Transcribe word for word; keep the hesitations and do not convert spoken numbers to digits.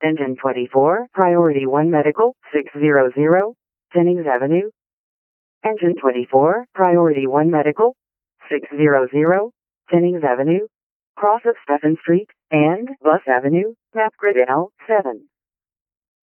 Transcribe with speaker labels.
Speaker 1: Engine twenty-four, Priority one Medical, six hundred, Jennings Avenue. Engine twenty-four, Priority one Medical, six hundred, Jennings Avenue. Cross of Stephen Street and Bus Avenue, map grid L seven.